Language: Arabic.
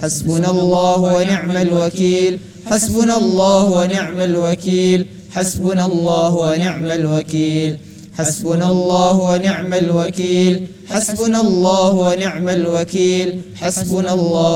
حسبنا الله ونعم الوكيل حسبنا الله ونعم الوكيل حسبنا الله ونعم الوكيل حسبنا الله ونعم الوكيل حسبنا الله ونعم الوكيل حسبنا الله